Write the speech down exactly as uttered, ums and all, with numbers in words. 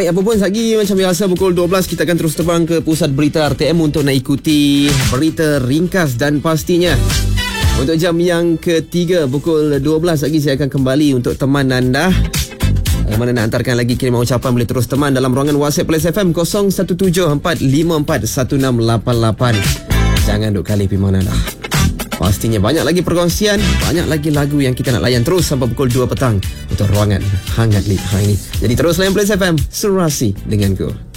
Apa pun lagi macam biasa pukul dua belas kita akan terus terbang ke pusat berita R T M untuk nak ikuti berita ringkas dan pastinya untuk jam yang ketiga pukul dua belas lagi saya akan kembali untuk teman anda. Yang mana nak hantarkan lagi kiriman ucapan boleh terus teman dalam ruangan WhatsApp Plus F M kosong satu tujuh empat lima empat satu enam lapan lapan. Jangan duk kali pergi mana dah. Pastinya banyak lagi perkongsian, banyak lagi lagu yang kita nak layan terus sampai pukul dua petang untuk ruangan hangat lead hari ini. Jadi terus layan Plus F M, Surasi denganku.